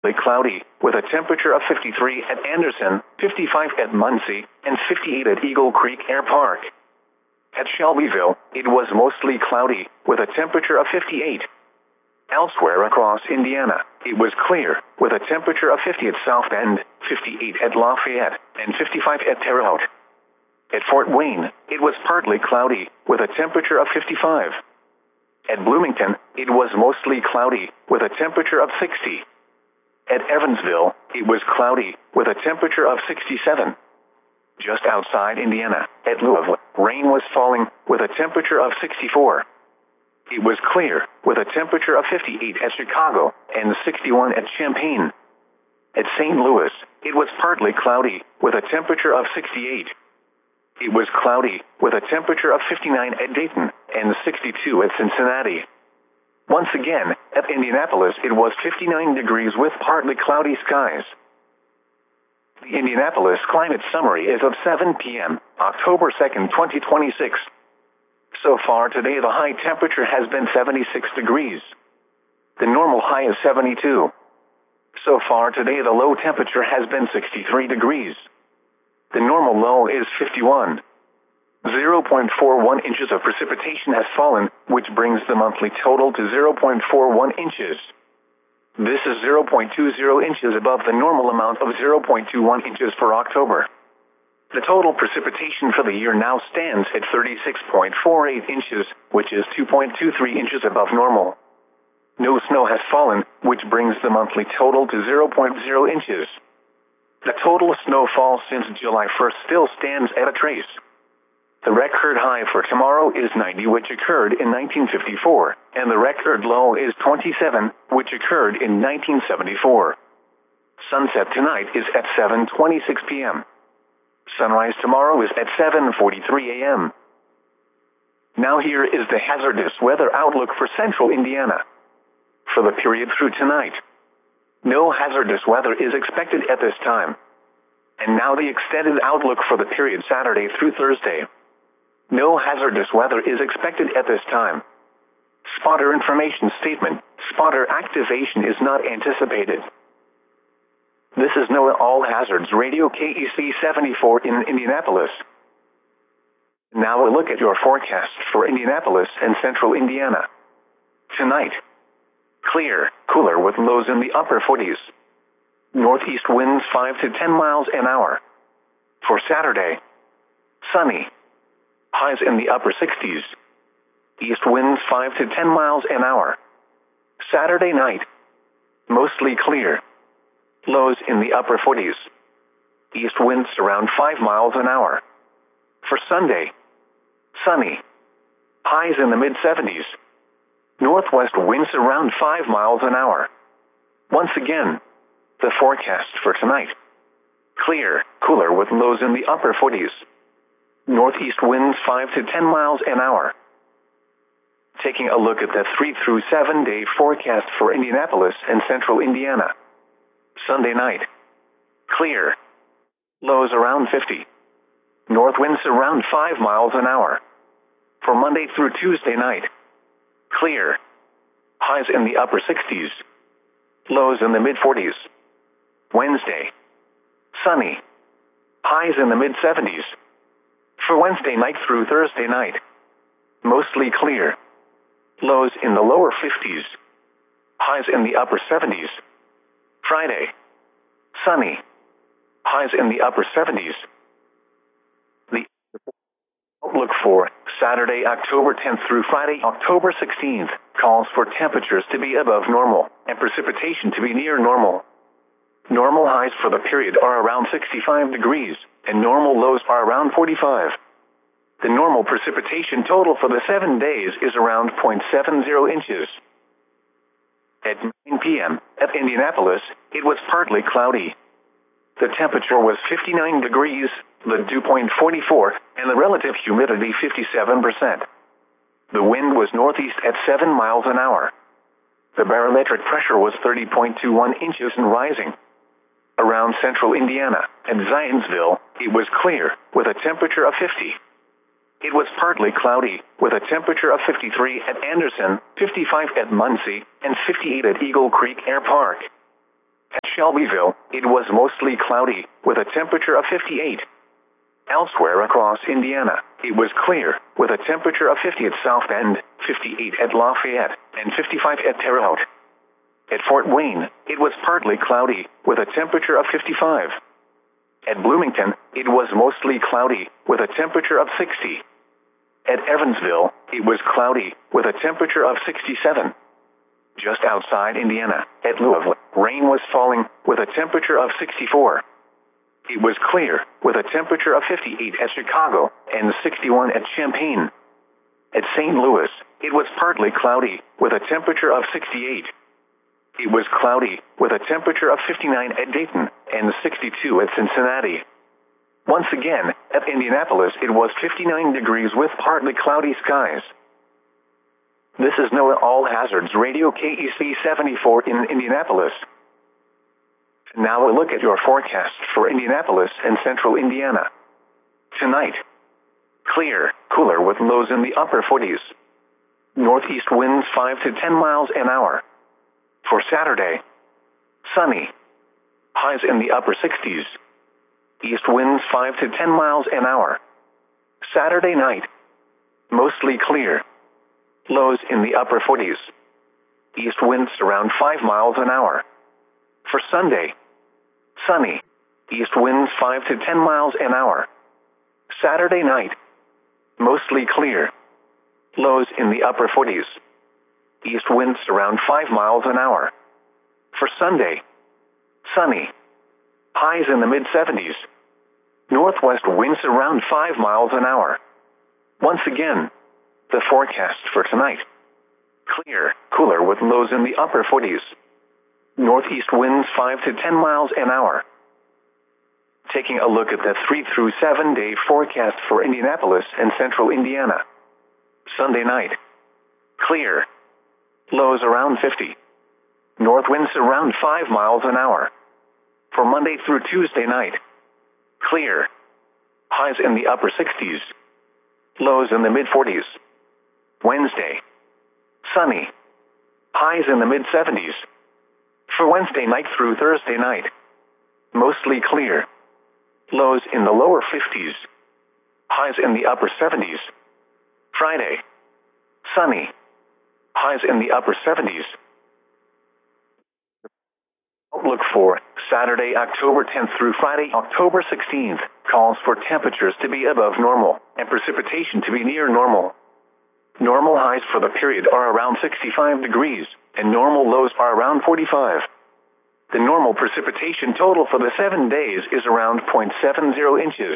cloudy, with a temperature of 53 at Anderson, 55 at Muncie, and 58 at Eagle Creek Air Park. At Shelbyville, it was mostly cloudy, with a temperature of 58. Elsewhere across Indiana, it was clear, with a temperature of 50 at South Bend, 58 at Lafayette, and 55 at Terre Haute. At Fort Wayne, it was partly cloudy, with a temperature of 55. At Bloomington, it was mostly cloudy, with a temperature of 60. At Evansville, it was cloudy, with a temperature of 67. Just outside Indiana, at Louisville, rain was falling, with a temperature of 64. It was clear, with a temperature of 58 at Chicago, and 61 at Champaign. At St. Louis, it was partly cloudy, with a temperature of 68. It was cloudy, with a temperature of 59 at Dayton, and 62 at Cincinnati. Once again, at Indianapolis it was 59 degrees with partly cloudy skies. The Indianapolis Climate Summary is of 7 p.m., October 2nd, 2026. So far today the high temperature has been 76 degrees. The normal high is 72. So far today the low temperature has been 63 degrees. The normal low is 51. 0.41 inches of precipitation has fallen, which brings the monthly total to 0.41 inches. This is 0.20 inches above the normal amount of 0.21 inches for October. The total precipitation for the year now stands at 36.48 inches, which is 2.23 inches above normal. No snow has fallen, which brings the monthly total to 0.0 inches. The total snowfall since July 1st still stands at a trace. The record high for tomorrow is 90, which occurred in 1954, and the record low is 27, which occurred in 1974. Sunset tonight is at 7:26 p.m. Sunrise tomorrow is at 7:43 a.m. Now here is the hazardous weather outlook for central Indiana. For the period through tonight, no hazardous weather is expected at this time. And now the extended outlook for the period Saturday through Thursday. No hazardous weather is expected at this time. Spotter information statement: spotter activation is not anticipated. This is NOAA All Hazards Radio KEC 74 in Indianapolis. Now a look at your forecast for Indianapolis and central Indiana. Tonight, clear, cooler with lows in the upper 40s. Northeast winds 5 to 10 miles an hour. For Saturday, sunny. Highs in the upper 60s. East winds 5 to 10 miles an hour. Saturday night, mostly clear. Lows in the upper 40s. East winds around 5 miles an hour. For Sunday, sunny. Highs in the mid-70s. Northwest winds around 5 miles an hour. Once again, the forecast for tonight. Clear, cooler with lows in the upper 40s. Northeast winds 5 to 10 miles an hour. Taking a look at the 3 through 7 day forecast for Indianapolis and central Indiana. Sunday night, clear. Lows around 50. North winds around 5 miles an hour. For Monday through Tuesday night, clear. Highs in the upper 60s. Lows in the mid-40s. Wednesday, sunny. Highs in the mid-70s. For Wednesday night through Thursday night, mostly clear. Lows in the lower 50s. Highs in the upper 70s. Friday, sunny. Highs in the upper 70s. The outlook for Saturday, October 10th through Friday, October 16th, calls for temperatures to be above normal and precipitation to be near normal. Normal highs for the period are around 65 degrees, and normal lows are around 45. The normal precipitation total for the 7 days is around 0.70 inches. At 9 p.m., at Indianapolis, it was partly cloudy. The temperature was 59 degrees, the dew point 44, and the relative humidity 57%. The wind was northeast at 7 miles an hour. The barometric pressure was 30.21 inches and rising. Around central Indiana and Zionsville, it was clear, with a temperature of 50. It was partly cloudy, with a temperature of 53 at Anderson, 55 at Muncie, and 58 at Eagle Creek Air Park. Shelbyville, it was mostly cloudy, with a temperature of 58. Elsewhere across Indiana, it was clear, with a temperature of 50 at South Bend, 58 at Lafayette, and 55 at Terre Haute. At Fort Wayne, it was partly cloudy, with a temperature of 55. At Bloomington, it was mostly cloudy, with a temperature of 60. At Evansville, it was cloudy, with a temperature of 67. Just outside Indiana, at Louisville, rain was falling, with a temperature of 64. It was clear, with a temperature of 58 at Chicago, and 61 at Champaign. At St. Louis, it was partly cloudy, with a temperature of 68. It was cloudy, with a temperature of 59 at Dayton, and 62 at Cincinnati. Once again, at Indianapolis it was 59 degrees with partly cloudy skies. This is NOAA All Hazards Radio KEC 74 in Indianapolis. Now a look at your forecast for Indianapolis and central Indiana. Tonight, clear, cooler with lows in the upper 40s. Northeast winds 5 to 10 miles an hour. For Saturday, sunny, highs in the upper 60s. East winds 5 to 10 miles an hour. Saturday night, mostly clear, lows in the upper 40s. East winds around 5 miles an hour. For Sunday, sunny, east winds 5 to 10 miles an hour. Saturday night, mostly clear, lows in the upper 40s. East winds around 5 miles an hour. For Sunday, sunny, highs in the mid-70s. Northwest winds around 5 miles an hour. Once again, the forecast for tonight. Clear, cooler with lows in the upper 40s. Northeast winds 5 to 10 miles an hour. Taking a look at the 3 through 7 day forecast for Indianapolis and central Indiana. Sunday night, clear, lows around 50. North winds around 5 miles an hour. For Monday through Tuesday night, clear, highs in the upper 60s, lows in the mid-40s. Wednesday, sunny, highs in the mid-70s. For Wednesday night through Thursday night, mostly clear, lows in the lower 50s, highs in the upper 70s. Friday, sunny, highs in the upper 70s. Outlook for Saturday, October 10th through Friday, October 16th, calls for temperatures to be above normal and precipitation to be near normal. Normal highs for the period are around 65 degrees, and normal lows are around 45. The normal precipitation total for the 7 days is around 0.70 inches.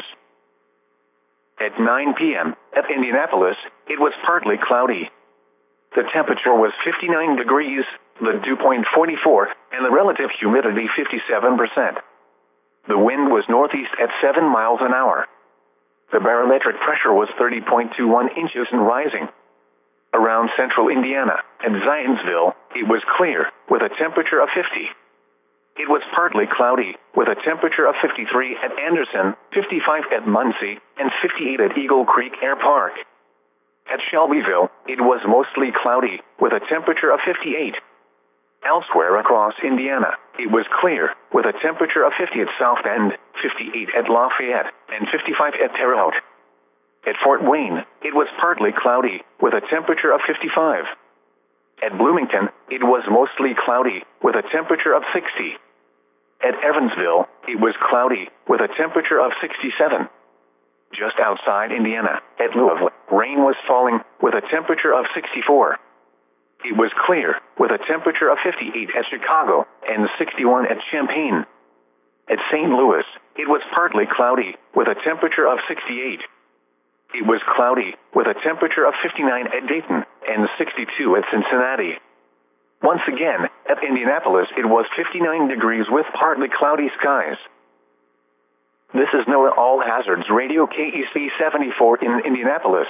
At 9 p.m., at Indianapolis, it was partly cloudy. The temperature was 59 degrees, the dew point 44, and the relative humidity 57%. The wind was northeast at 7 miles an hour. The barometric pressure was 30.21 inches and rising. Around central Indiana and Zionsville, it was clear, with a temperature of 50. It was partly cloudy, with a temperature of 53 at Anderson, 55 at Muncie, and 58 at Eagle Creek Air Park. At Shelbyville, it was mostly cloudy, with a temperature of 58. Elsewhere across Indiana, it was clear, with a temperature of 50 at South Bend, 58 at Lafayette, and 55 at Terre Haute. At Fort Wayne, it was partly cloudy, with a temperature of 55. At Bloomington, it was mostly cloudy, with a temperature of 60. At Evansville, it was cloudy, with a temperature of 67. Just outside Indiana, at Louisville, rain was falling, with a temperature of 64. It was clear, with a temperature of 58 at Chicago, and 61 at Champaign. At St. Louis, it was partly cloudy, with a temperature of 68. It was cloudy, with a temperature of 59 at Dayton, and 62 at Cincinnati. Once again, at Indianapolis it was 59 degrees with partly cloudy skies. This is NOAA All Hazards Radio KEC 74 in Indianapolis.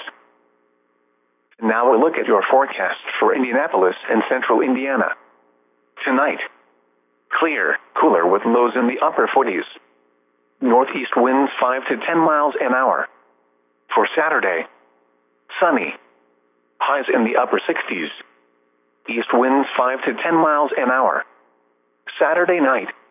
Now a look at your forecast for Indianapolis and central Indiana. Tonight, clear, cooler with lows in the upper 40s. Northeast winds 5 to 10 miles an hour. For Saturday, sunny, highs in the upper 60s. East winds 5 to 10 miles an hour. Saturday night,